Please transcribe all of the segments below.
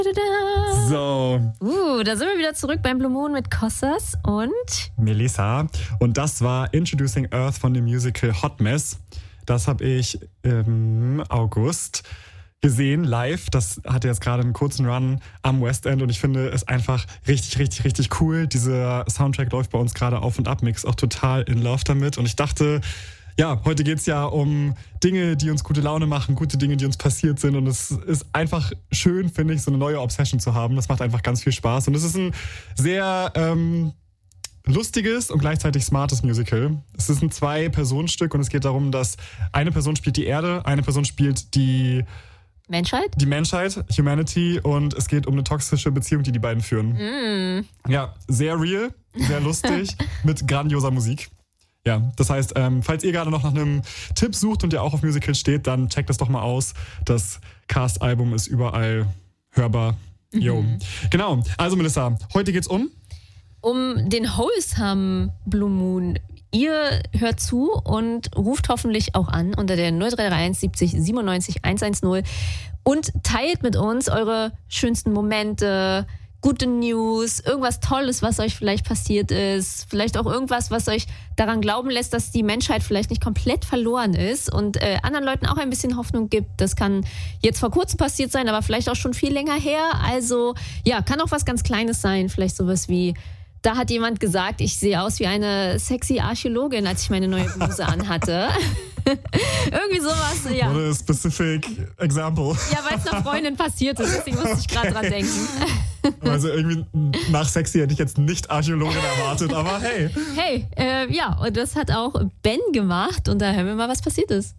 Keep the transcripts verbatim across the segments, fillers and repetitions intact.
So. Uh, da sind wir wieder zurück beim Blue Moon mit Kostas und Melissa. Und das war Introducing Earth von dem Musical Hot Mess. Das habe ich im August gesehen, live. Das hatte jetzt gerade einen kurzen Run am West End und ich finde es einfach richtig, richtig, richtig cool. Dieser Soundtrack läuft bei uns gerade auf und ab, Mix auch total in Love damit. Und ich dachte, ja, heute geht's ja um Dinge, die uns gute Laune machen, gute Dinge, die uns passiert sind. Und es ist einfach schön, finde ich, so eine neue Obsession zu haben. Das macht einfach ganz viel Spaß. Und es ist ein sehr ähm, lustiges und gleichzeitig smartes Musical. Es ist ein Zwei-Personen-Stück und es geht darum, dass eine Person spielt die Erde, eine Person spielt die Menschheit? Die Menschheit, Humanity, und es geht um eine toxische Beziehung, die die beiden führen. Mm. Ja, sehr real, sehr lustig, mit grandioser Musik. Ja, das heißt, ähm, falls ihr gerade noch nach einem Tipp sucht und ihr auch auf Musicals steht, dann checkt das doch mal aus. Das Cast-Album ist überall hörbar. Jo. Mhm. Genau, also Melissa, heute geht's um? Um den Wholesome Blue Moon. Ihr hört zu und ruft hoffentlich auch an unter der null drei drei eins siebzig siebenundneunzig hundertzehn und teilt mit uns eure schönsten Momente, gute News, irgendwas Tolles, was euch vielleicht passiert ist, vielleicht auch irgendwas, was euch daran glauben lässt, dass die Menschheit vielleicht nicht komplett verloren ist und äh, anderen Leuten auch ein bisschen Hoffnung gibt. Das kann jetzt vor kurzem passiert sein, aber vielleicht auch schon viel länger her. Also ja, kann auch was ganz Kleines sein, vielleicht sowas wie: Da hat jemand gesagt, ich sehe aus wie eine sexy Archäologin, als ich meine neue Bluse anhatte. Irgendwie sowas, ja. Oder a specific example. Ja, weil es einer Freundin passiert ist, deswegen musste ich gerade dran denken. Also irgendwie nach sexy hätte ich jetzt nicht Archäologin erwartet, aber hey. Hey, äh, ja, und das hat auch Ben gemacht und da hören wir mal, was passiert ist.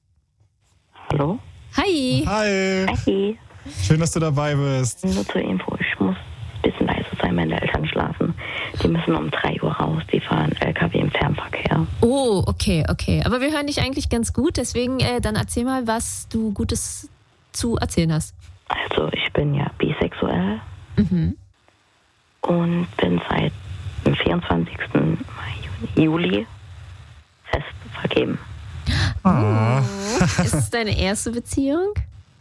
Hallo? Hi. Hi. Hi. Schön, dass du dabei bist. Nur zur Info, ich muss ein bisschen leise sein, meine Eltern schlafen. Die müssen um drei Uhr raus, die fahren L K W im Fernverkehr. Oh, okay, okay. Aber wir hören dich eigentlich ganz gut, deswegen äh, dann erzähl mal, was du Gutes zu erzählen hast. Also ich bin ja bisexuell Mhm. und bin seit dem vierundzwanzigsten Juli fest vergeben. Ah. Oh. Ist es deine erste Beziehung?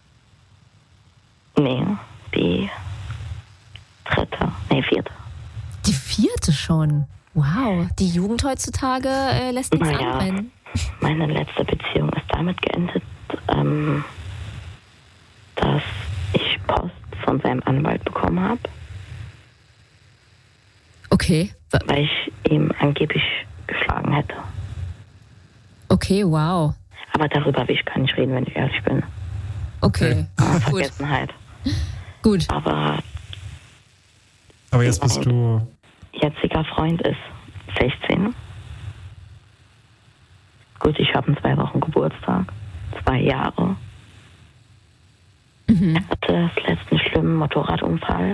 Nee, die dritte, nee, vierte. Die vierte schon. Wow, die Jugend heutzutage äh, lässt nichts Naja, anbrennen. meine letzte Beziehung ist damit geendet, ähm, dass ich Post von seinem Anwalt bekommen habe, Okay, wa- weil ich ihm angeblich geschlagen hätte. okay, wow. Aber darüber will ich gar nicht reden, wenn ich ehrlich bin. Okay, Ah, gut, Vergessenheit. gut. Aber Aber jetzt bist du... jetziger Freund ist sechzehn. Gut, ich habe in zwei Wochen Geburtstag. Zwei Jahre. Mhm. Er hatte zuletzt einen schlimmen Motorradunfall.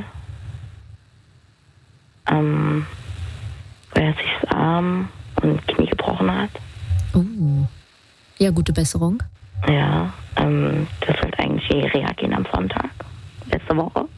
Ähm, wo er sich das Arm und Knie gebrochen hat. Oh. Ja, gute Besserung. Ja, ähm, das sollte eigentlich in die Reha gehen am Sonntag. Letzte Woche.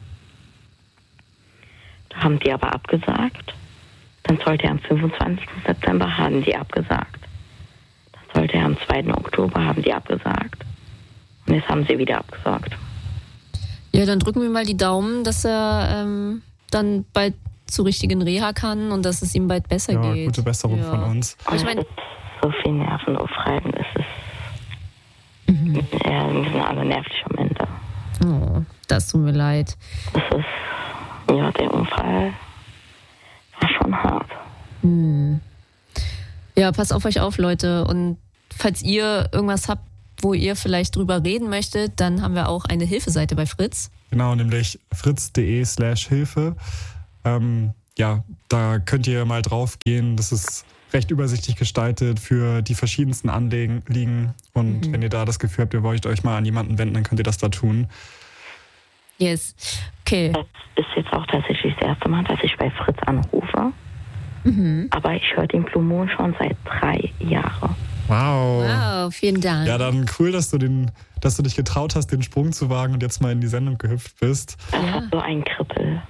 Da haben die aber abgesagt. Dann sollte er am fünfundzwanzigsten September, haben die abgesagt. Dann sollte er am zweiten Oktober, haben die abgesagt. Und jetzt haben sie wieder abgesagt. Ja, dann drücken wir mal die Daumen, dass er ähm, dann bald zur richtigen Reha kann und dass es ihm bald besser Ja, geht. gute Besserung Ja. von uns. Aber ich Und meine, es ist so viel nervenaufreibend. Es ist, mhm. ja, wir sind alle nervlich am Ende. Oh, das tut mir leid. Das ist, ja, der Unfall war schon hart. Hm. Ja, passt auf euch auf, Leute. Und falls ihr irgendwas habt, wo ihr vielleicht drüber reden möchtet, dann haben wir auch eine Hilfeseite bei Fritz. Genau, nämlich fritz.de slash Hilfe. Ähm, ja, da könnt ihr mal drauf gehen. Das ist recht übersichtlich gestaltet für die verschiedensten Anliegen. Und Mhm. wenn ihr da das Gefühl habt, ihr wollt euch mal an jemanden wenden, dann könnt ihr das da tun. Yes. Okay. Das ist jetzt auch tatsächlich das erste Mal, dass ich bei Fritz anrufe. Mhm. Aber ich höre den Blue Moon schon seit drei Jahren. Wow. Wow, vielen Dank. Ja, dann cool, dass du den, dass du dich getraut hast, den Sprung zu wagen und jetzt mal in die Sendung gehüpft bist. Das Ja. hat so einen Kribbel.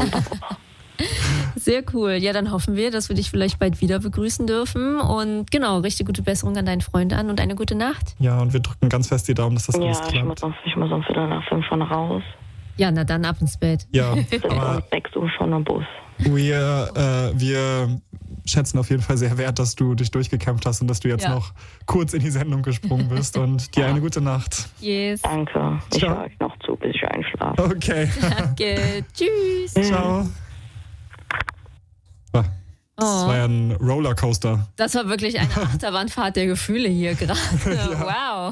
Sehr cool. Ja, dann hoffen wir, dass wir dich vielleicht bald wieder begrüßen dürfen. Und genau, richtig gute Besserung an deinen Freund an und eine gute Nacht. Ja, und wir drücken ganz fest die Daumen, dass das alles Ja, ich muss, klappt. um, ich muss um Viertel nach fünf schon raus. Ja, na dann ab ins Bett. Ja, Sind um aber sechs Uhr schon im Bus. wir, äh, wir schätzen auf jeden Fall sehr wert, dass du dich durchgekämpft hast und dass du jetzt Ja. noch kurz in die Sendung gesprungen bist und dir eine gute Nacht. Yes. Danke. Ich Ciao. höre euch noch zu, bis ich einschlafe. Okay. Danke. Tschüss. Ciao. Ah, Das Oh. war ja ein Rollercoaster. Das war wirklich eine Achterbahnfahrt der Gefühle hier gerade. Wow.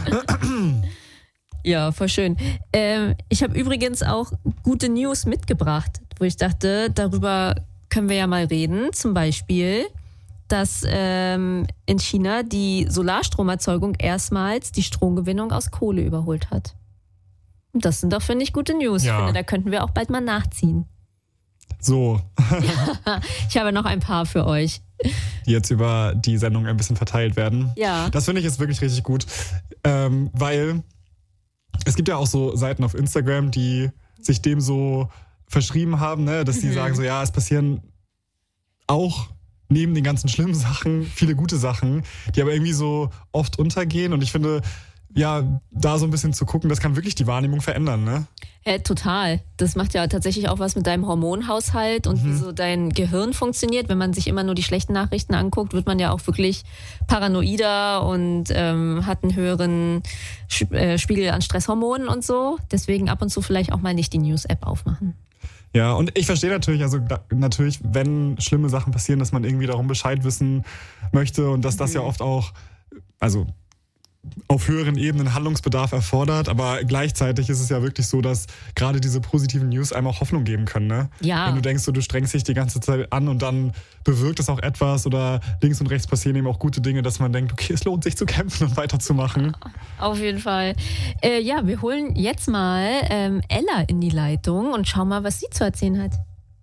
Ja, voll schön. Ähm, ich habe übrigens auch gute News mitgebracht, wo ich dachte, darüber können wir ja mal reden. Zum Beispiel, dass ähm, in China die Solarstromerzeugung erstmals die Stromgewinnung aus Kohle überholt hat. Und das sind doch, finde ich, gute News. Ja. Ich finde, da könnten wir auch bald mal nachziehen. So, Ich habe noch ein paar für euch. die jetzt über die Sendung ein bisschen verteilt werden. Ja. Das finde ich jetzt wirklich richtig gut, ähm, weil es gibt ja auch so Seiten auf Instagram, die sich dem so verschrieben haben, ne? Dass die Mhm. sagen so, ja, es passieren auch neben den ganzen schlimmen Sachen viele gute Sachen, die aber irgendwie so oft untergehen. Und ich finde, ja, da so ein bisschen zu gucken, das kann wirklich die Wahrnehmung verändern, ne? Ja, total. Das macht ja tatsächlich auch was mit deinem Hormonhaushalt und wie so dein Gehirn funktioniert. Wenn man sich immer nur die schlechten Nachrichten anguckt, wird man ja auch wirklich paranoider und ähm, hat einen höheren Sch- äh, Spiegel an Stresshormonen und so. Deswegen ab und zu vielleicht auch mal nicht die News-App aufmachen. Ja, und ich verstehe natürlich, also da, natürlich, wenn schlimme Sachen passieren, dass man irgendwie darum Bescheid wissen möchte und dass das ja oft auch, also auf höheren Ebenen Handlungsbedarf erfordert, aber gleichzeitig ist es ja wirklich so, dass gerade diese positiven News einem auch Hoffnung geben können, ne? Ja. Wenn du denkst, so, du strengst dich die ganze Zeit an und dann bewirkt es auch etwas oder links und rechts passieren eben auch gute Dinge, dass man denkt, okay, es lohnt sich zu kämpfen und weiterzumachen. Auf jeden Fall. Äh, ja, wir holen jetzt mal ähm, Ella in die Leitung und schauen mal, was sie zu erzählen hat.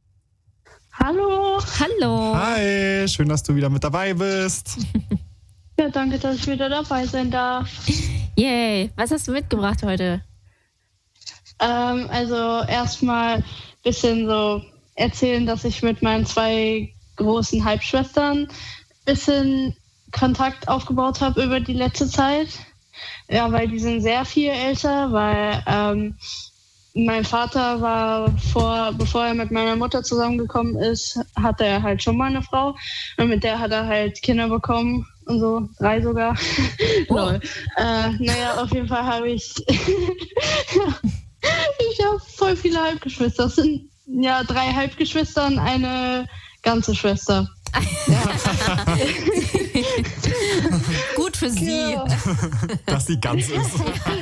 Hallo. Hallo. Hi, schön, dass du wieder mit dabei bist. Ja, danke, dass ich wieder dabei sein darf. Yay. Was hast du mitgebracht heute? Ähm, also erstmal ein bisschen so erzählen, dass ich mit meinen zwei großen Halbschwestern ein bisschen Kontakt aufgebaut habe über die letzte Zeit. Ja, weil die sind sehr viel älter, weil ähm, mein Vater war vor, bevor er mit meiner Mutter zusammengekommen ist, hatte er halt schon mal eine Frau und mit der hat er halt Kinder bekommen und so, drei sogar. Oh. Lol. Äh, naja, auf jeden Fall habe ich ich habe voll viele Halbgeschwister. Es sind ja drei Halbgeschwister und eine ganze Schwester. Gut für sie. Ja. Dass sie ganz ist.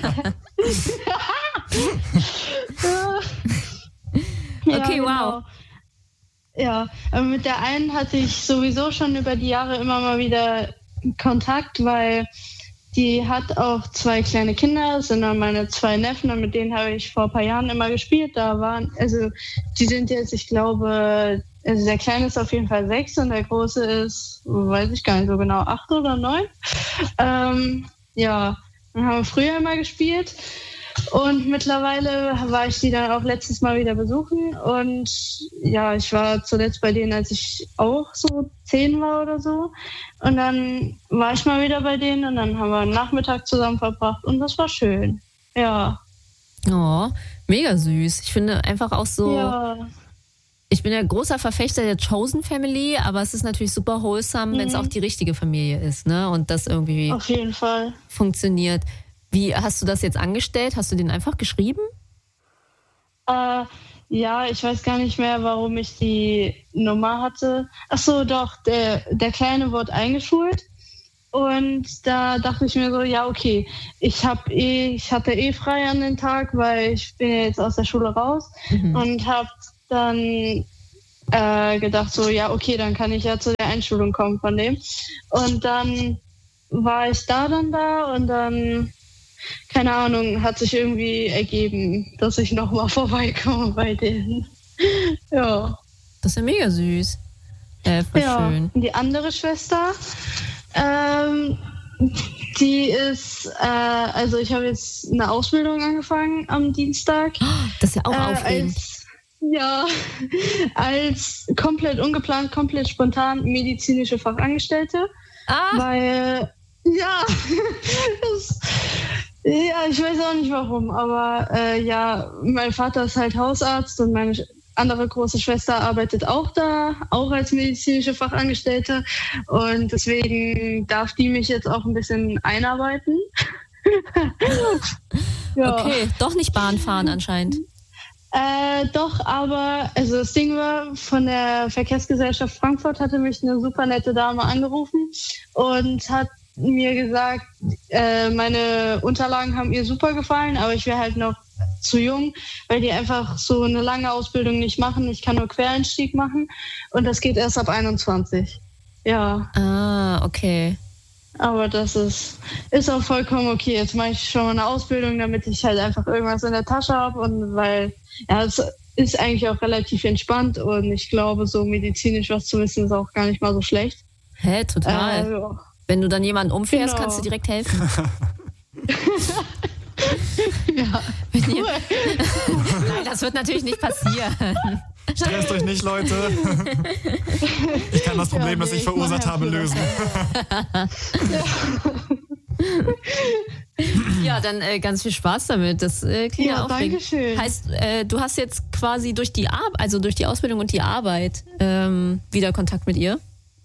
Okay, ja, wow. Genau. Ja, aber mit der einen hatte ich sowieso schon über die Jahre immer mal wieder Kontakt, weil die hat auch zwei kleine Kinder, das sind dann meine zwei Neffen und mit denen habe ich vor ein paar Jahren immer gespielt. Da waren, also die sind jetzt, ich glaube, also der Kleine ist auf jeden Fall sechs und der Große ist, weiß ich gar nicht so genau, acht oder neun. Ähm, ja, dann haben wir früher immer gespielt. Und mittlerweile war ich die dann auch letztes Mal wieder besuchen. Und ja, ich war zuletzt bei denen, als ich auch so zehn war oder so. Und dann war ich mal wieder bei denen und dann haben wir einen Nachmittag zusammen verbracht und das war schön. Ja. Oh, mega süß. Ich finde einfach auch so, Ja. ich bin ja großer Verfechter der Chosen Family, aber es ist natürlich super wholesome, wenn es Mhm. auch die richtige Familie ist, ne? Und das irgendwie Auf jeden Fall. funktioniert. Wie hast du das jetzt angestellt? Hast du den einfach geschrieben? Äh, ja, ich weiß gar nicht mehr, warum ich die Nummer hatte. Ach so, doch, der, der Kleine wurde eingeschult. Und da dachte ich mir so, ja, okay, ich hab eh, ich hatte eh frei an den Tag, weil ich bin ja jetzt aus der Schule raus Mhm. und habe dann äh, gedacht so, ja, okay, dann kann ich ja zu der Einschulung kommen von dem. Und dann war ich da dann da und dann, keine Ahnung, hat sich irgendwie ergeben, dass ich nochmal vorbeikomme bei denen. Ja. Das ist ja mega süß. Äh, voll Ja, schön. und die andere Schwester, ähm, die ist, äh, also ich habe jetzt eine Ausbildung angefangen am Dienstag. Das ist ja auch Äh, aufregend. als, ja, als komplett ungeplant, komplett spontan medizinische Fachangestellte, Ah, weil, ja, das, Ja, ich weiß auch nicht warum, aber äh, ja, mein Vater ist halt Hausarzt und meine andere große Schwester arbeitet auch da, auch als medizinische Fachangestellte und deswegen darf die mich jetzt auch ein bisschen einarbeiten. Ja. Okay, doch nicht Bahn fahren anscheinend. Äh, doch, aber also das Ding war, von der Verkehrsgesellschaft Frankfurt hatte mich eine super nette Dame angerufen und hat mir gesagt, äh, meine Unterlagen haben ihr super gefallen, aber ich wäre halt noch zu jung, weil die einfach so eine lange Ausbildung nicht machen. Ich kann nur Quereinstieg machen und das geht erst ab einundzwanzig. Ja. Ah, okay. Aber das ist, ist auch vollkommen okay. Jetzt mache ich schon mal eine Ausbildung, damit ich halt einfach irgendwas in der Tasche habe und weil, ja, es ist eigentlich auch relativ entspannt und ich glaube, so medizinisch was zu wissen ist auch gar nicht mal so schlecht. Hä, total. Äh, ja. Wenn du dann jemanden umfährst, genau. kannst du direkt helfen. Ja. Cool. Nein, das wird natürlich nicht passieren. Stresst euch nicht, Leute. Ich kann das Problem, ja, nee, das ich, ich verursacht habe, lösen. Ja, ja dann äh, ganz viel Spaß damit. Das äh, klingt ja, ja aufregend. Dankeschön. Heißt, äh, du hast jetzt quasi durch die Ar- also durch die Ausbildung und die Arbeit ähm, wieder Kontakt mit ihr?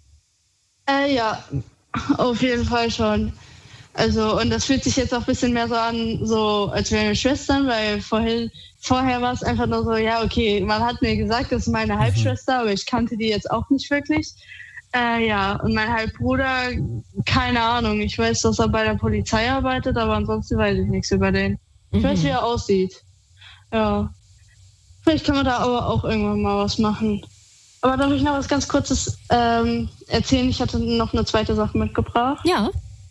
Äh, ja, auf jeden Fall schon. Also, und das fühlt sich jetzt auch ein bisschen mehr so an, so als wären wir Schwestern, weil vorhin, vorher war es einfach nur so, ja, okay, man hat mir gesagt, das ist meine Halbschwester, aber ich kannte die jetzt auch nicht wirklich. Äh, ja, und mein Halbbruder, keine Ahnung, ich weiß, dass er bei der Polizei arbeitet, aber ansonsten weiß ich nichts über den. Ich weiß, wie er aussieht. Ja. Vielleicht kann man da aber auch irgendwann mal was machen. Aber darf ich noch was ganz Kurzes ähm, erzählen? Ich hatte noch eine zweite Sache mitgebracht. Ja.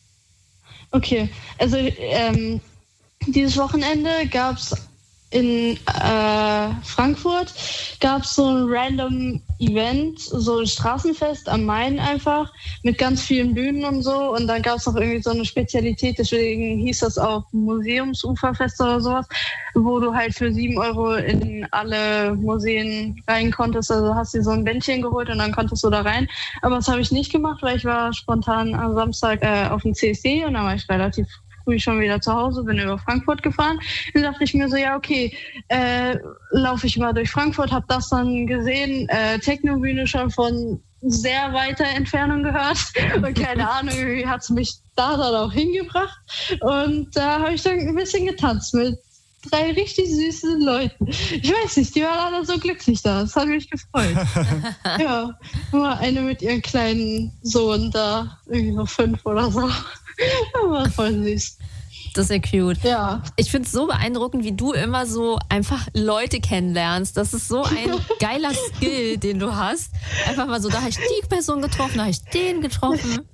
Okay, also ähm, dieses Wochenende gab es in äh, Frankfurt gab es so ein random Event, so ein Straßenfest am Main einfach, mit ganz vielen Bühnen und so. Und dann gab es noch irgendwie so eine Spezialität, deswegen hieß das auch Museumsuferfest oder sowas, wo du halt für sieben Euro in alle Museen rein konntest. Also hast dir so ein Bändchen geholt und dann konntest du da rein. Aber das habe ich nicht gemacht, weil ich war spontan am Samstag äh, auf dem C S D und dann war ich relativ früh schon wieder zu Hause, bin über Frankfurt gefahren. Dann dachte ich mir so, ja okay, äh, laufe ich mal durch Frankfurt, habe das dann gesehen, äh, Technobühne schon von sehr weiter Entfernung gehört und keine Ahnung, irgendwie hat es mich da dann auch hingebracht und da habe ich dann ein bisschen getanzt mit drei richtig süßen Leuten. Ich weiß nicht, die waren alle so glücklich da, das hat mich gefreut. Ja, war eine mit ihrem kleinen Sohn da, irgendwie noch fünf oder so. Das war voll süß. Das ist ja cute. Ja. Ich finde es so beeindruckend, wie du immer so einfach Leute kennenlernst. Das ist so ein geiler Skill, den du hast. Einfach mal so, da habe ich die Person getroffen, da habe ich den getroffen.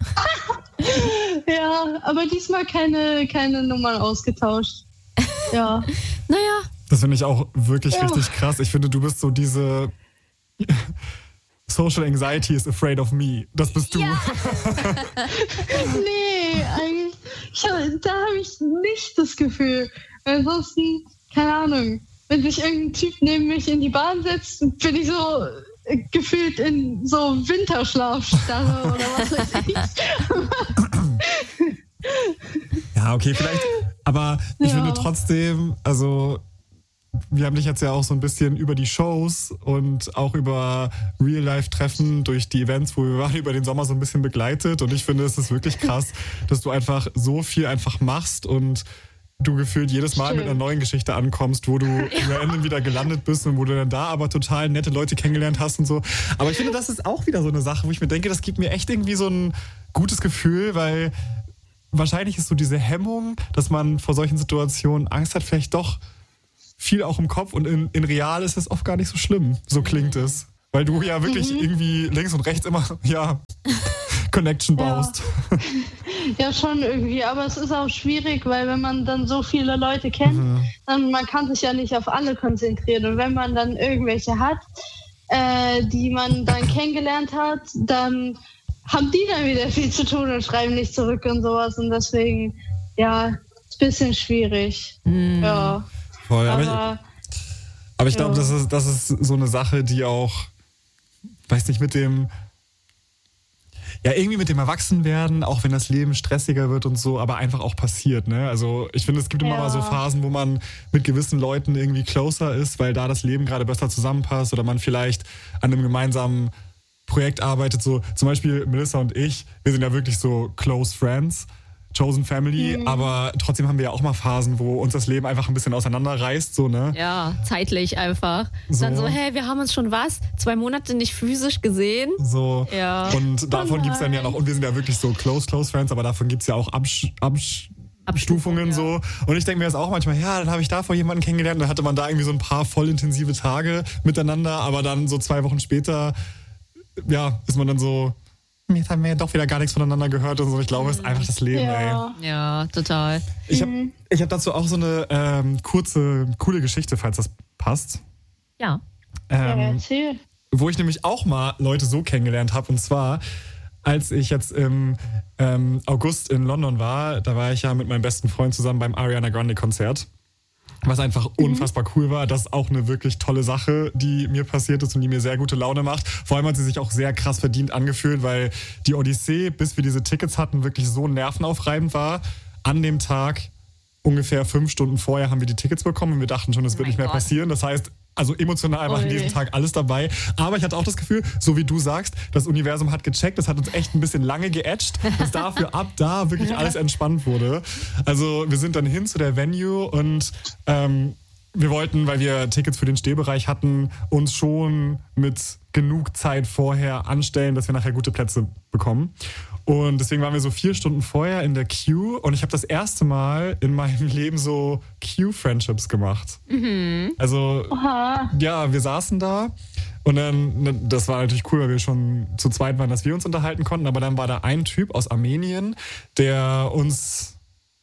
Ja, aber diesmal keine, keine Nummern ausgetauscht. Ja. Naja. Das finde ich auch wirklich ja. richtig krass. Ich finde, du bist so diese Social Anxiety is afraid of me. Das bist du. Ja. Nee, eigentlich, ich, da habe ich nicht das Gefühl. Ansonsten, keine Ahnung, wenn sich irgendein Typ neben mich in die Bahn setzt, bin ich so äh, gefühlt in so Winterschlafstarre oder was weiß ich. Ja, okay, vielleicht. Aber ich Ja. finde trotzdem, also wir haben dich jetzt ja auch so ein bisschen über die Shows und auch über Real-Life-Treffen durch die Events, wo wir waren, über den Sommer so ein bisschen begleitet. Und ich finde, es ist wirklich krass, dass du einfach so viel einfach machst und du gefühlt jedes Mal Stimmt. mit einer neuen Geschichte ankommst, wo du random wieder gelandet bist und wo du dann da aber total nette Leute kennengelernt hast und so. Aber ich finde, das ist auch wieder so eine Sache, wo ich mir denke, das gibt mir echt irgendwie so ein gutes Gefühl, weil wahrscheinlich ist so diese Hemmung, dass man vor solchen Situationen Angst hat, vielleicht doch viel auch im Kopf und in, in real ist es oft gar nicht so schlimm. So klingt es. Weil du ja wirklich Mhm. irgendwie links und rechts immer, ja, Connection Ja. baust. Ja, schon irgendwie, aber es ist auch schwierig, weil wenn man dann so viele Leute kennt, Mhm. dann man kann sich ja nicht auf alle konzentrieren. Und wenn man dann irgendwelche hat, äh, die man dann kennengelernt hat, dann haben die dann wieder viel zu tun und schreiben nicht zurück und sowas. Und deswegen, ja, ist ein bisschen schwierig. Mhm. Ja, Voll, aber, aber ich, aber ich glaube, ja. das ist, das ist so eine Sache, die auch, weiß nicht, mit dem, ja, irgendwie mit dem Erwachsenwerden, auch wenn das Leben stressiger wird und so, aber einfach auch passiert, ne? Also ich finde, es gibt immer Ja. mal so Phasen, wo man mit gewissen Leuten irgendwie closer ist, weil da das Leben gerade besser zusammenpasst oder man vielleicht an einem gemeinsamen Projekt arbeitet. So zum Beispiel Melissa und ich, wir sind ja wirklich so close friends, chosen family, Mhm. aber trotzdem haben wir ja auch mal Phasen, wo uns das Leben einfach ein bisschen auseinanderreißt, so, ne? Ja, zeitlich einfach. So. Dann so, hey, wir haben uns schon was? Zwei Monate nicht physisch gesehen? So. Ja. Und davon Oh gibt es dann ja noch, und wir sind ja wirklich so close, close friends, aber davon gibt es ja auch Absch Absch Abstufungen ja. so. Und ich denke mir das auch manchmal, ja, dann habe ich davor jemanden kennengelernt, dann hatte man da irgendwie so ein paar voll intensive Tage miteinander, aber dann so zwei Wochen später, ja, ist man dann so, jetzt haben wir ja doch wieder gar nichts voneinander gehört und so. Ich glaube, es ist einfach das Leben, ey. Ja. Ja, total. Ich habe ich hab dazu auch so eine ähm, kurze, coole Geschichte, falls das passt. Ja. Ja, Ähm, erzähl. wo ich nämlich auch mal Leute so kennengelernt habe. Und zwar, als ich jetzt im ähm, August in London war, da war ich ja mit meinem besten Freund zusammen beim Ariana Grande Konzert. Was einfach unfassbar cool war. Das ist auch eine wirklich tolle Sache, die mir passiert ist und die mir sehr gute Laune macht. Vor allem hat sie sich auch sehr krass verdient angefühlt, weil die Odyssee, bis wir diese Tickets hatten, wirklich so nervenaufreibend war. An dem Tag, ungefähr fünf Stunden vorher, haben wir die Tickets bekommen und wir dachten schon, das wird mein nicht mehr Gott. passieren. Das heißt, also emotional war an Ui. diesem Tag alles dabei. Aber ich hatte auch das Gefühl, so wie du sagst, das Universum hat gecheckt, das hat uns echt ein bisschen lange geätscht, bis dafür ab da wirklich alles entspannt wurde. Also wir sind dann hin zu der Venue und ähm, wir wollten, weil wir Tickets für den Stehbereich hatten, uns schon mit genug Zeit vorher anstellen, dass wir nachher gute Plätze bekommen. Und deswegen waren wir so vier Stunden vorher in der Queue und ich habe das erste Mal in meinem Leben so Queue-Friendships gemacht. Also Oha. ja, wir saßen da und dann, ne, das war natürlich cool, weil wir schon zu zweit waren, dass wir uns unterhalten konnten, aber dann war da ein Typ aus Armenien, der uns,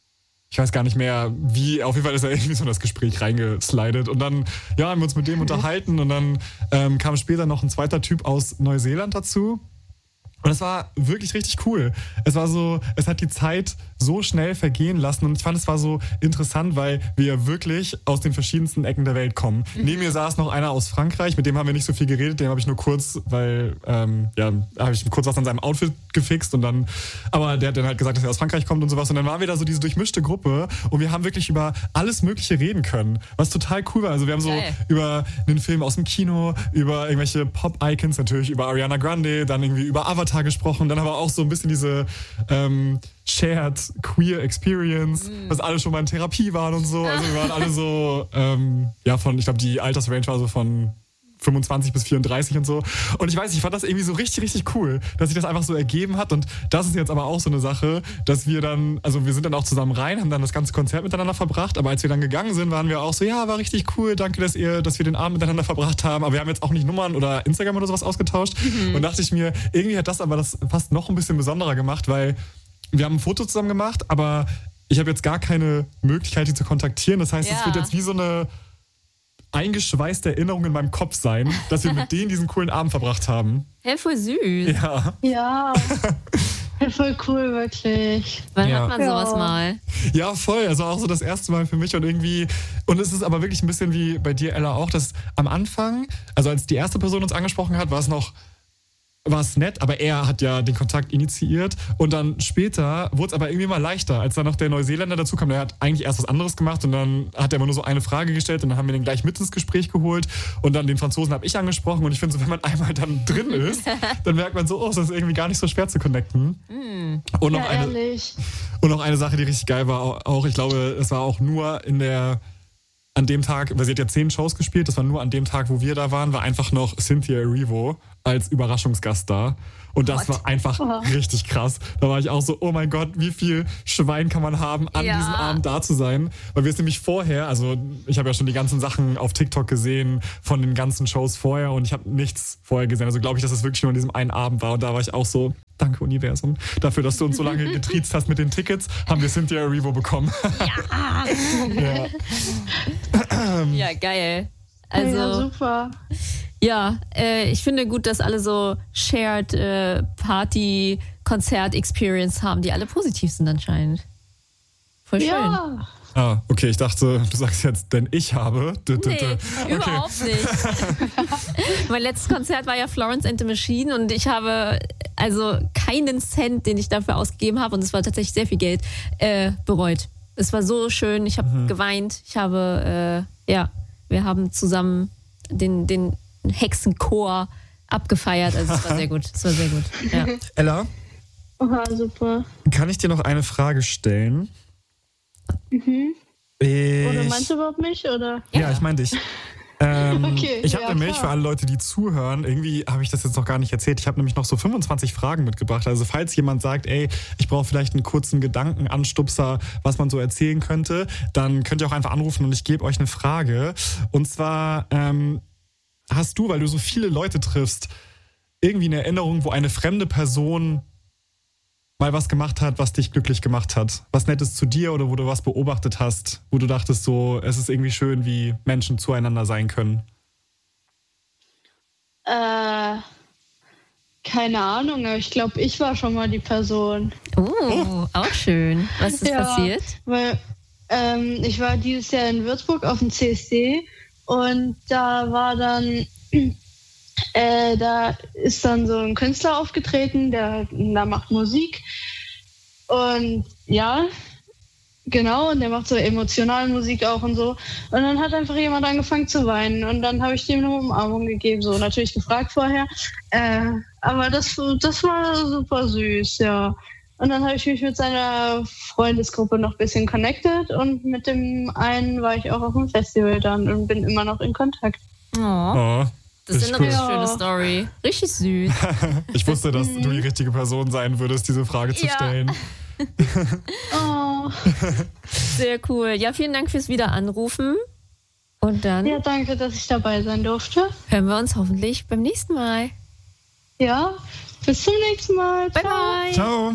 ich weiß gar nicht mehr wie, auf jeden Fall ist er irgendwie so in das Gespräch reingeslidet und dann, ja, haben wir uns mit dem unterhalten und dann ähm, kam später noch ein zweiter Typ aus Neuseeland dazu. Und es war wirklich richtig cool. Es war so, es hat die Zeit so schnell vergehen lassen und ich fand, es war so interessant, weil wir wirklich aus den verschiedensten Ecken der Welt kommen. Mhm. Neben mir saß noch einer aus Frankreich, mit dem haben wir nicht so viel geredet, dem habe ich nur kurz, weil, ähm, ja, habe ich kurz was an seinem Outfit gefixt und dann, aber der hat dann halt gesagt, dass er aus Frankreich kommt und sowas und dann waren wir da so diese durchmischte Gruppe und wir haben wirklich über alles Mögliche reden können, was total cool war. Also wir haben so Geil. über einen Film aus dem Kino, über irgendwelche Pop-Icons, natürlich über Ariana Grande, dann irgendwie über Avatar gesprochen, dann aber auch so ein bisschen diese ähm, Shared Queer Experience, mm. dass alle schon mal in Therapie waren und so. Also wir waren alle so, ähm, ja, von, ich glaube, die Altersrange war so von fünfundzwanzig bis vierunddreißig und so. Und ich weiß, ich fand das irgendwie so richtig, richtig cool, dass sich das einfach so ergeben hat. Und das ist jetzt aber auch so eine Sache, dass wir dann, also wir sind dann auch zusammen rein, haben dann das ganze Konzert miteinander verbracht. Aber als wir dann gegangen sind, waren wir auch so, ja, war richtig cool, danke, dass ihr, dass wir den Abend miteinander verbracht haben. Aber wir haben jetzt auch nicht Nummern oder Instagram oder sowas ausgetauscht. Mhm. Und dachte ich mir, irgendwie hat das aber das fast noch ein bisschen besonderer gemacht, weil wir haben ein Foto zusammen gemacht, aber ich habe jetzt gar keine Möglichkeit, die zu kontaktieren. Das heißt, es Ja. wird jetzt wie so eine eingeschweißte Erinnerung in meinem Kopf sein, dass wir mit denen diesen coolen Abend verbracht haben. Hä, voll süß. Ja. Ja. Ja, voll cool, wirklich. Wann Ja. hat man Ja. sowas mal? Ja, voll. Also auch so das erste Mal für mich und irgendwie, und es ist aber wirklich ein bisschen wie bei dir, Ella, auch, dass am Anfang, also als die erste Person uns angesprochen hat, war es noch, war es nett, aber er hat ja den Kontakt initiiert und dann später wurde es aber irgendwie mal leichter, als dann noch der Neuseeländer dazu kam. Der hat eigentlich erst was anderes gemacht und dann hat er immer nur so eine Frage gestellt und dann haben wir den gleich mit ins Gespräch geholt und dann den Franzosen habe ich angesprochen und ich finde so, wenn man einmal dann drin ist, dann merkt man so, oh, es ist irgendwie gar nicht so schwer zu connecten. Mm. Und noch Ja, eine, ehrlich. und noch eine Sache, die richtig geil war, auch, ich glaube, es war auch nur in der, an dem Tag, weil sie hat ja zehn Shows gespielt, das war nur an dem Tag, wo wir da waren, war einfach noch Cynthia Erivo als Überraschungsgast da. Und das What? war einfach Oh. richtig krass. Da war ich auch so, oh mein Gott, wie viel Schwein kann man haben, an Ja. diesem Abend da zu sein. Weil wir es nämlich vorher, also ich habe ja schon die ganzen Sachen auf TikTok gesehen von den ganzen Shows vorher und ich habe nichts vorher gesehen. Also glaube ich, dass es wirklich nur an diesem einen Abend war. Und da war ich auch so, danke Universum, dafür, dass du uns so lange getriezt hast mit den Tickets, haben wir Cynthia Erivo bekommen. Ja. ja. Ja, geil. ja, Also, super. ja, äh, ich finde gut, dass alle so Shared äh, Party, Konzert-Experience haben, die alle positiv sind anscheinend. Voll schön. Ja. Ah, okay, ich dachte, du sagst jetzt, denn ich habe. D- d- Nee, d- okay. überhaupt nicht. Mein letztes Konzert war ja Florence and the Machine und ich habe also keinen Cent, den ich dafür ausgegeben habe, und es war tatsächlich sehr viel Geld, äh, bereut. Es war so schön, ich habe mhm. geweint, ich habe, äh, ja, wir haben zusammen den, den Hexenchor abgefeiert, also es war sehr gut, es war sehr gut, ja. Ella? Oha, super. Kann ich dir noch eine Frage stellen? Mhm. Ich, oder meinst du überhaupt mich, oder? Ja, ja ich meine dich. Ähm, okay, ich habe ja, nämlich klar. für alle Leute, die zuhören, irgendwie habe ich das jetzt noch gar nicht erzählt, ich habe nämlich noch so fünfundzwanzig Fragen mitgebracht. Also falls jemand sagt, ey, ich brauche vielleicht einen kurzen Gedankenanstupser, was man so erzählen könnte, dann könnt ihr auch einfach anrufen und ich gebe euch eine Frage. Und zwar ähm, hast du, weil du so viele Leute triffst, irgendwie eine Erinnerung, wo eine fremde Person mal was gemacht hat, was dich glücklich gemacht hat? Was Nettes zu dir oder wo du was beobachtet hast, wo du dachtest so, es ist irgendwie schön, wie Menschen zueinander sein können? Äh, keine Ahnung, aber ich glaube, ich war schon mal die Person. Oh, oh. Auch schön. Was ist ja, passiert? Weil ähm, ich war dieses Jahr in Würzburg auf dem C S D und da war dann... Äh, da ist dann so ein Künstler aufgetreten, der, der macht Musik und ja, genau, und der macht so emotionale Musik auch und so. Und dann hat einfach jemand angefangen zu weinen und dann habe ich dem eine Umarmung gegeben, so natürlich gefragt vorher, äh, aber das, das war super süß, ja. Und dann habe ich mich mit seiner Freundesgruppe noch ein bisschen connected und mit dem einen war ich auch auf dem Festival dann und bin immer noch in Contakt. Oh. Oh. Das ist eine cool. richtig schöne Story. Richtig süß. Ich wusste, dass du die richtige Person sein würdest, diese Frage zu ja. stellen. Oh. Sehr cool. Ja, vielen Dank fürs Wiederanrufen. Und dann Ja, danke, dass ich dabei sein durfte. hören wir uns hoffentlich beim nächsten Mal. Ja, bis zum nächsten Mal. Bye, bye. Ciao.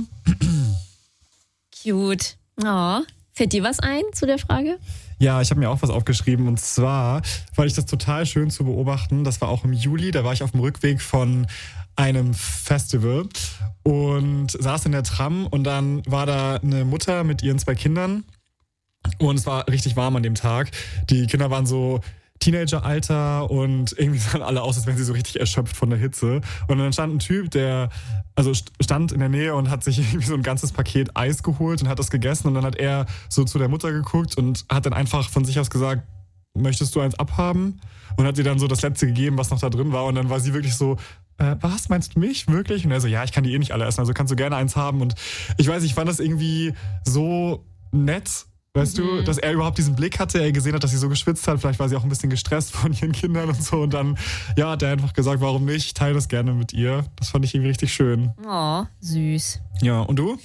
Cute. Oh. Fällt dir was ein zu der Frage? Ja, ich habe mir auch was aufgeschrieben und zwar fand ich das total schön zu beobachten. Das war auch im Juli, da war ich auf dem Rückweg von einem Festival und saß in der Tram und dann war da eine Mutter mit ihren zwei Kindern und es war richtig warm an dem Tag. Die Kinder waren so Teenageralter und irgendwie sahen alle aus, als wären sie so richtig erschöpft von der Hitze. Und dann stand ein Typ, der also stand in der Nähe und hat sich irgendwie so ein ganzes Paket Eis geholt und hat das gegessen. Und dann hat er so zu der Mutter geguckt und hat dann einfach von sich aus gesagt, möchtest du eins abhaben? Und hat ihr dann so das letzte gegeben, was noch da drin war. Und dann war sie wirklich so, äh, was, meinst du mich? Wirklich? Und er so, ja, ich kann die eh nicht alle essen, also kannst du gerne eins haben. Und ich weiß, ich fand das irgendwie so nett, weißt mhm. du, dass er überhaupt diesen Blick hatte, er gesehen hat, dass sie so geschwitzt hat, vielleicht war sie auch ein bisschen gestresst von ihren Kindern und so und dann, ja, hat er einfach gesagt, warum nicht, ich teile das gerne mit ihr. Das fand ich irgendwie richtig schön. Oh, süß. Ja, und du?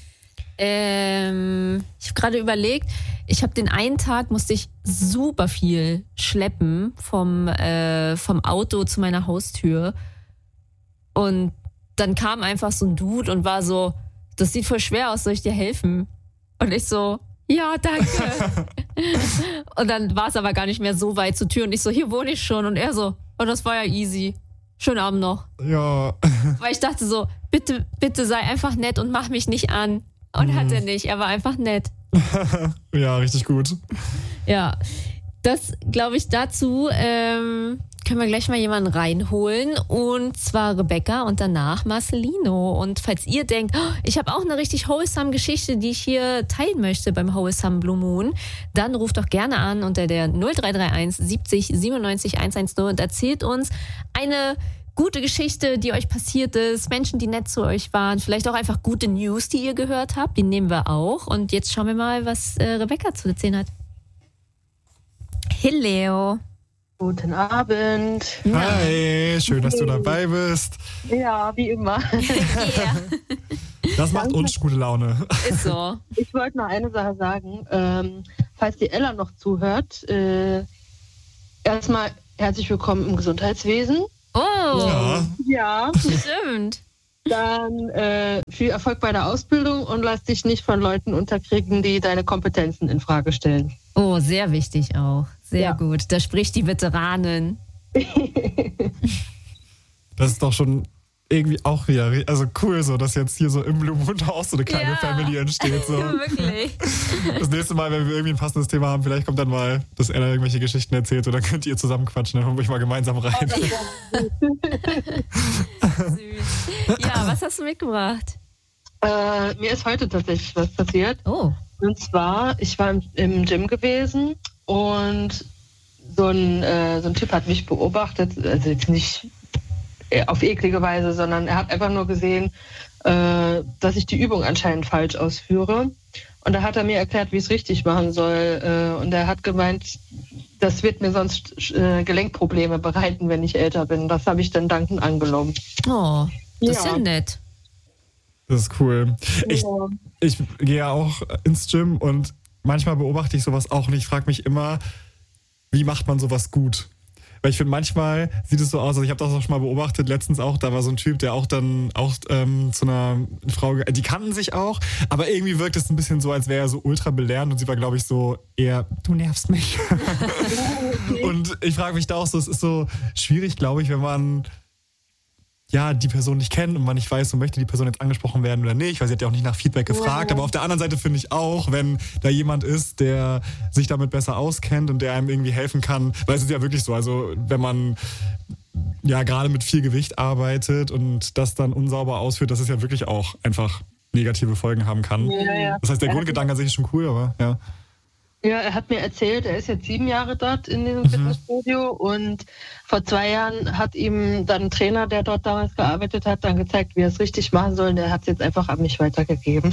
Ähm, ich habe gerade überlegt, ich habe den einen Tag, musste ich super viel schleppen vom, äh, vom Auto zu meiner Haustür und dann kam einfach so ein Dude und war so, das sieht voll schwer aus, soll ich dir helfen? Und ich so, ja, danke. Und dann war es aber gar nicht mehr so weit zur Tür und ich so, hier wohne ich schon. Und er so, oh, das war ja easy. Schönen Abend noch. Ja. Weil ich dachte so, bitte, bitte sei einfach nett und mach mich nicht an. Und mhm. hat er nicht, er war einfach nett. Ja, richtig gut. Ja, das glaube ich dazu, ähm, können wir gleich mal jemanden reinholen und zwar Rebecca und danach Marcelino. Und falls ihr denkt, oh, ich habe auch eine richtig wholesome Geschichte, die ich hier teilen möchte beim Wholesome Blue Moon, dann ruft doch gerne an unter der null drei drei eins siebzig siebenundneunzig hundertzehn und erzählt uns eine gute Geschichte, die euch passiert ist, Menschen, die nett zu euch waren, vielleicht auch einfach gute News, die ihr gehört habt, die nehmen wir auch. Und jetzt schauen wir mal, was äh, Rebecca zu erzählen hat. Hello. Guten Abend. Hi, schön, dass du dabei bist. Ja, wie immer. Yeah. Das macht uns gute Laune. Ist so. Ich wollte noch eine Sache sagen. Ähm, falls die Ella noch zuhört, äh, erstmal herzlich willkommen im Gesundheitswesen. Oh, Ja. Ja. stimmt. Dann äh, viel Erfolg bei der Ausbildung und lass dich nicht von Leuten unterkriegen, die deine Kompetenzen in Frage stellen. Oh, sehr wichtig auch. Sehr Ja. gut. Da spricht die Veteranin. Das ist doch schon irgendwie auch wieder, also cool so, dass jetzt hier so im Blue Moon auch so eine kleine Ja. Family entsteht. So. Wirklich. Das nächste Mal, wenn wir irgendwie ein passendes Thema haben, vielleicht kommt dann mal, dass Ella irgendwelche Geschichten erzählt und dann könnt ihr zusammen quatschen, dann holen wir euch mal gemeinsam rein. Süß. Ja, was hast du mitgebracht? Äh, mir ist heute tatsächlich was passiert. Oh. Und zwar, ich war im, im Gym gewesen und so ein, äh, so ein Typ hat mich beobachtet, also jetzt nicht auf eklige Weise, sondern er hat einfach nur gesehen, äh, dass ich die Übung anscheinend falsch ausführe. Und da hat er mir erklärt, wie ich es richtig machen soll. Äh, und er hat gemeint, das wird mir sonst äh, Gelenkprobleme bereiten, wenn ich älter bin. Das habe ich dann dankend angenommen. Oh, das ist Ja. ja nett. Das ist cool. Ich, Ja. ich gehe ja auch ins Gym und manchmal beobachte ich sowas auch und ich frage mich immer, wie macht man sowas gut? Weil ich finde, manchmal sieht es so aus, also ich habe das auch schon mal beobachtet, letztens auch, da war so ein Typ, der auch dann auch ähm, zu einer Frau, ge- die kannten sich auch, aber irgendwie wirkt es ein bisschen so, als wäre er so ultra belehrend und sie war, glaube ich, so eher, du nervst mich. Und ich frage mich da auch so, es ist so schwierig, glaube ich, wenn man ja, die Person nicht kennt und man nicht weiß, so möchte die Person jetzt angesprochen werden oder nicht, weil sie hat ja auch nicht nach Feedback gefragt. Ja. Aber auf der anderen Seite finde ich auch, wenn da jemand ist, der sich damit besser auskennt und der einem irgendwie helfen kann, weil es ist ja wirklich so, also wenn man ja gerade mit viel Gewicht arbeitet und das dann unsauber ausführt, dass es ja wirklich auch einfach negative Folgen haben kann. Ja, ja. Das heißt, der Grundgedanke an sich ist schon cool, aber ja. Ja, er hat mir erzählt, er ist jetzt sieben Jahre dort in diesem Mhm. Fitnessstudio und vor zwei Jahren hat ihm dann ein Trainer, der dort damals gearbeitet hat, dann gezeigt, wie er es richtig machen soll und er hat es jetzt einfach an mich weitergegeben.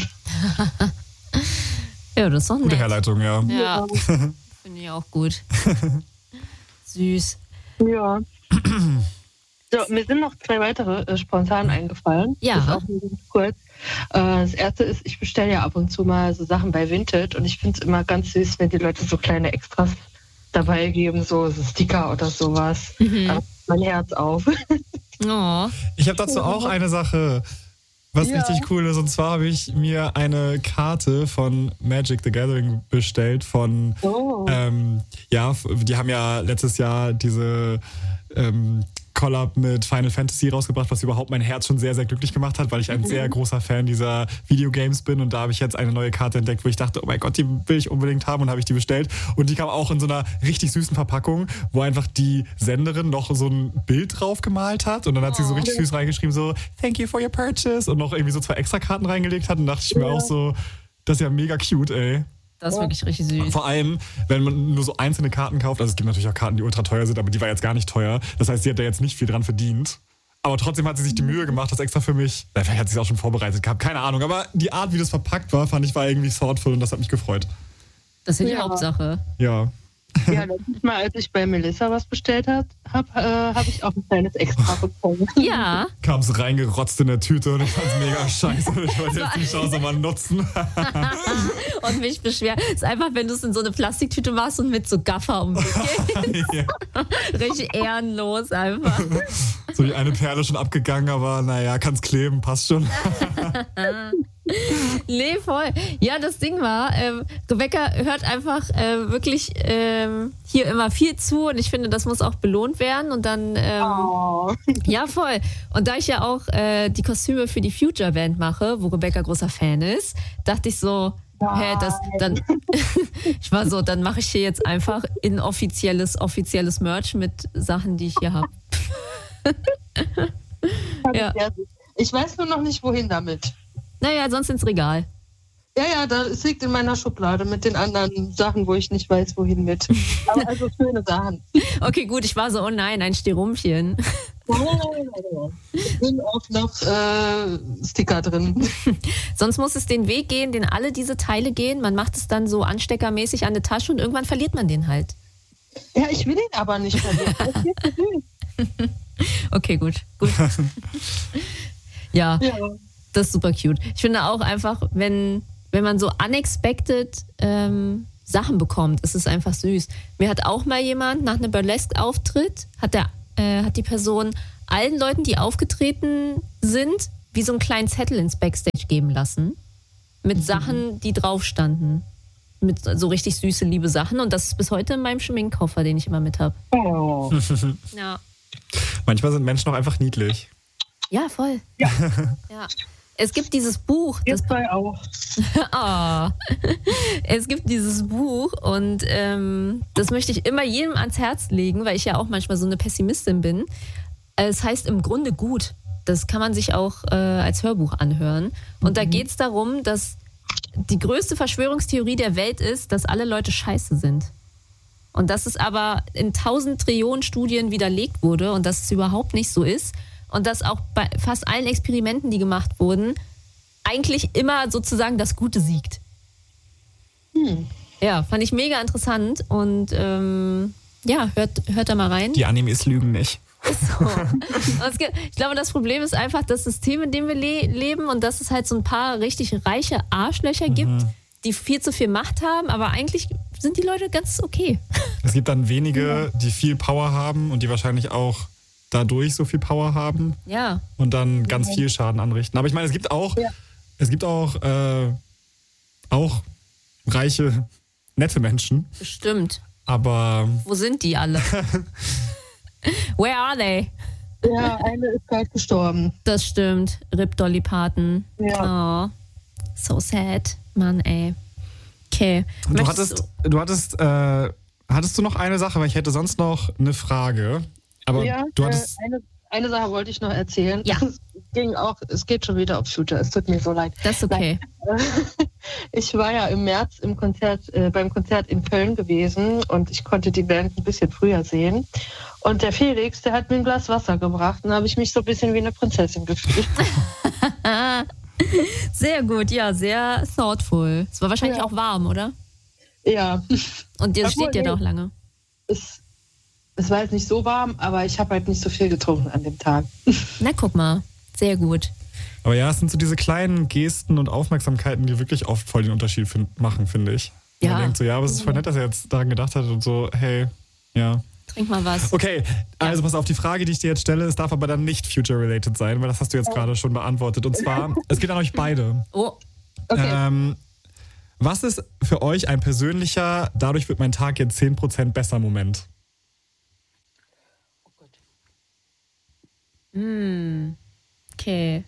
Ja, das ist doch nett. Gute Herleitung, ja. Ja, finde ich auch gut. Süß. Ja. So, mir sind noch zwei weitere äh, spontan eingefallen. Ja. Das ist auch nur ganz kurz. Äh, das erste ist, ich bestelle ja ab und zu mal so Sachen bei Vinted und ich finde es immer ganz süß, wenn die Leute so kleine Extras dabei geben, so, so Sticker oder sowas. Mhm. Da macht mein Herz auf. Oh. Ich habe dazu auch eine Sache, was Ja. richtig cool ist. Und zwar habe ich mir eine Karte von Magic the Gathering bestellt von, Oh. ähm, ja, f- die haben ja letztes Jahr diese ähm, Collab mit Final Fantasy rausgebracht, was überhaupt mein Herz schon sehr, sehr glücklich gemacht hat, weil ich ein sehr großer Fan dieser Videogames bin und da habe ich jetzt eine neue Karte entdeckt, wo ich dachte, oh mein Gott, die will ich unbedingt haben und habe ich die bestellt und die kam auch in so einer richtig süßen Verpackung, wo einfach die Senderin noch so ein Bild drauf gemalt hat und dann hat sie so richtig süß reingeschrieben, so thank you for your purchase und noch irgendwie so zwei Extrakarten reingelegt hat und dachte ich mir auch so, das ist ja mega cute, ey. Das ist wirklich richtig süß. Vor allem, wenn man nur so einzelne Karten kauft, also es gibt natürlich auch Karten, die ultra teuer sind, aber die war jetzt gar nicht teuer. Das heißt, sie hat da jetzt nicht viel dran verdient. Aber trotzdem hat sie sich die Mühe gemacht, das extra für mich, na, vielleicht hat sie es auch schon vorbereitet gehabt, keine Ahnung. Aber die Art, wie das verpackt war, fand ich, war irgendwie thoughtful und das hat mich gefreut. Das ist die Ja. Hauptsache. Ja. Ja, letztes Mal, als ich bei Melissa was bestellt habe, habe äh, hab ich auch ein kleines Extra bekommen. Ja. Kam es reingerotzt in der Tüte und ich fand es mega scheiße. Ich wollte jetzt die Chance mal nutzen. Und mich beschweren. Ist einfach, wenn du es in so eine Plastiktüte machst und mit so Gaffer um dich gehst. Ja. Richtig ehrenlos einfach. So die eine Perle schon abgegangen, aber naja, kann's kleben, passt schon. Nee, voll. Ja, das Ding war, ähm, Rebecca hört einfach äh, wirklich ähm, hier immer viel zu und ich finde, das muss auch belohnt werden und dann, ähm, Oh. ja, voll. Und da ich ja auch äh, die Kostüme für die Future Band mache, wo Rebecca großer Fan ist, dachte ich so, hä, das, dann, ich war so, dann mache ich hier jetzt einfach inoffizielles, offizielles Merch mit Sachen, die ich hier habe. Ja. Ich weiß nur noch nicht, wohin damit. Naja, sonst ins Regal. Ja, ja, da, es liegt in meiner Schublade mit den anderen Sachen, wo ich nicht weiß, wohin mit. Aber also schöne Sachen. Okay, gut, ich war so, oh nein, ein Stirumpchen. Es sind auch noch äh, Sticker drin. Sonst muss es den Weg gehen, den alle diese Teile gehen. Man macht es dann so ansteckermäßig an der Tasche und irgendwann verliert man den halt. Ja, ich will ihn aber nicht verlieren. Das ist viel zu süß. Okay, gut. gut. Ja, Ja. das ist super cute. Ich finde auch einfach, wenn, wenn man so unexpected ähm, Sachen bekommt, ist es einfach süß. Mir hat auch mal jemand nach einem Burlesque-Auftritt, hat, der, äh, hat die Person allen Leuten, die aufgetreten sind, wie so einen kleinen Zettel ins Backstage geben lassen. Mit Sachen, die drauf standen. Mit so richtig süße, liebe Sachen. Und das ist bis heute in meinem Schminkkoffer, den ich immer mit habe. Oh. Ja. Manchmal sind Menschen auch einfach niedlich. Ja, voll. Ja. Ja. Es gibt dieses Buch, das Jetzt bei auch. Ah. Es gibt dieses Buch und ähm, das möchte ich immer jedem ans Herz legen, weil ich ja auch manchmal so eine Pessimistin bin. Es heißt im Grunde gut. Das kann man sich auch äh, als Hörbuch anhören. Und mhm. da geht es darum, dass die größte Verschwörungstheorie der Welt ist, dass alle Leute scheiße sind. Und dass es aber in tausend Trillionen Studien widerlegt wurde und dass es überhaupt nicht so ist. Und dass auch bei fast allen Experimenten, die gemacht wurden, eigentlich immer sozusagen das Gute siegt. Hm. Ja, fand ich mega interessant. Und ähm, ja, hört, hört da mal rein. Die Animes lügen nicht. So. Ich glaube, das Problem ist einfach das System, in dem wir le- leben und dass es halt so ein paar richtig reiche Arschlöcher gibt, mhm. die viel zu viel Macht haben, aber eigentlich sind die Leute ganz okay. Es gibt dann wenige, die viel Power haben und die wahrscheinlich auch dadurch so viel Power haben. Ja. Und dann ganz viel Schaden anrichten. Aber ich meine, es gibt auch, ja. es gibt auch, äh, auch reiche, nette Menschen. Bestimmt. Aber... Wo sind die alle? Where are they? Ja, eine ist gerade gestorben. Das stimmt. Rip Dolly Parton. Ja. Oh, so sad. Mann, ey. Okay. Du hattest, du, du hattest, äh, hattest du noch eine Sache, weil ich hätte sonst noch eine Frage. Aber ja, du hattest... Äh, eine, eine Sache wollte ich noch erzählen. Ja. Es ging auch, es geht schon wieder auf Future. Es tut mir so leid. Das ist okay. Ich war ja im März im Konzert, äh, beim Konzert in Köln gewesen und ich konnte die Band ein bisschen früher sehen. Und der Felix, der hat mir ein Glas Wasser gebracht und da habe ich mich so ein bisschen wie eine Prinzessin gefühlt. Sehr gut, ja, sehr thoughtful. Es war wahrscheinlich ja. auch warm, oder? Ja. Und ihr steht ja doch lange. Es, es war jetzt nicht so warm, aber ich habe halt nicht so viel getrunken an dem Tag. Na, guck mal. Sehr gut. Aber ja, es sind so diese kleinen Gesten und Aufmerksamkeiten, die wirklich oft voll den Unterschied find, machen, finde ich. Ja. Man denkt so, ja, aber es ist voll nett, dass er jetzt daran gedacht hat und so, hey, ja. Trink mal was. Okay, also pass auf, die Frage, die ich dir jetzt stelle, es darf aber dann nicht future-related sein, weil das hast du jetzt gerade schon beantwortet. Und zwar, es geht an euch beide. Oh. Okay. Ähm, was ist für euch ein persönlicher, dadurch wird mein Tag jetzt zehn Prozent besser Moment? Oh Gott. Hm. Okay.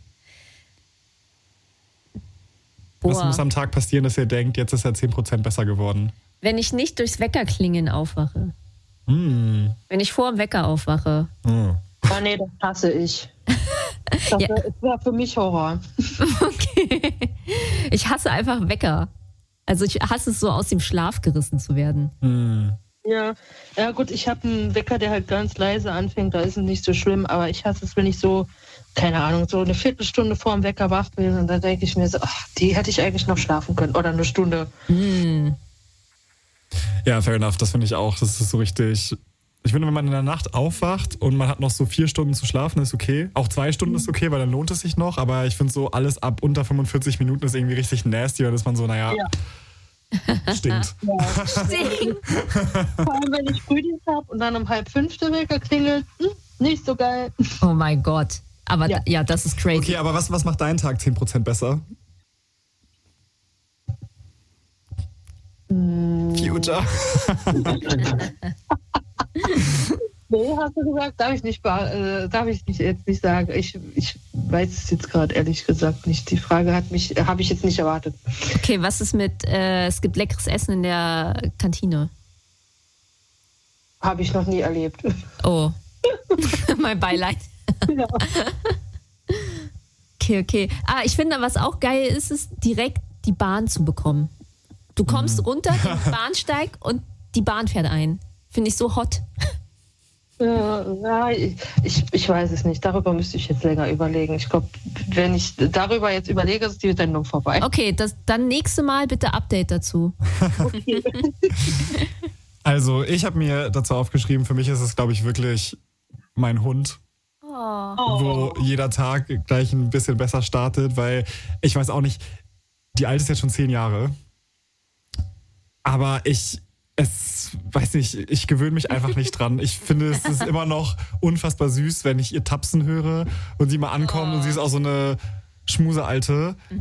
Was Boah. muss am Tag passieren, dass ihr denkt, jetzt ist er zehn Prozent besser geworden? Wenn ich nicht durchs Weckerklingeln aufwache. Mm. Wenn ich vor dem Wecker aufwache. Oh. Oh nee, das hasse ich. Das Ja. wäre für mich Horror. Okay. Ich hasse einfach Wecker. Also ich hasse es so, aus dem Schlaf gerissen zu werden. Mm. Ja, ja gut, ich habe einen Wecker, der halt ganz leise anfängt, da ist es nicht so schlimm, aber ich hasse es, wenn ich so, keine Ahnung, so eine Viertelstunde vor dem Wecker wach bin und dann denke ich mir so, ach, die hätte ich eigentlich noch schlafen können oder eine Stunde. Mm. Ja, fair enough, das finde ich auch. Das ist so richtig. Ich finde, wenn man in der Nacht aufwacht und man hat noch so vier Stunden zu schlafen, ist okay. Auch zwei Stunden ist okay, weil dann lohnt es sich noch. Aber ich finde so, alles ab unter fünfundvierzig Minuten ist irgendwie richtig nasty. Dann ist man so, naja, Ja. stinkt. Ja. Stinkt. Vor allem, wenn ich Frühdienst habe und dann um halb fünf der Wecker klingelt, hm, nicht so geil. Oh mein Gott. Aber ja, Ja. ja das ist crazy. Okay, aber was, was macht deinen Tag zehn Prozent besser? Future. Nee, hast du gesagt, darf ich nicht, äh, darf ich nicht, jetzt nicht sagen. Ich, ich weiß es jetzt gerade ehrlich gesagt nicht. Die Frage hat mich, habe ich jetzt nicht erwartet. Okay, was ist mit, äh, es gibt leckeres Essen in der Kantine? Habe ich noch nie erlebt. Oh. Mein Beileid. Ja. Okay, okay. Ah, ich finde, was auch geil ist, ist direkt die Bahn zu bekommen. Du kommst runter, den Bahnsteig und die Bahn fährt ein. Finde ich so hot. Ja, ja, ich, ich weiß es nicht. Darüber müsste ich jetzt länger überlegen. Ich glaube, wenn ich darüber jetzt überlege, ist die Sendung vorbei. Okay, das, dann nächste Mal bitte Update dazu. Okay. Also, ich habe mir dazu aufgeschrieben, für mich ist es, glaube ich, wirklich mein Hund. Oh. Wo jeder Tag gleich ein bisschen besser startet, weil ich weiß auch nicht, die Alte ist jetzt schon zehn Jahre. Aber ich, es, weiß nicht, ich gewöhne mich einfach nicht dran. Ich finde, es ist immer noch unfassbar süß, wenn ich ihr tapsen höre und sie mal ankommt Oh. und sie ist auch so eine Schmusealte.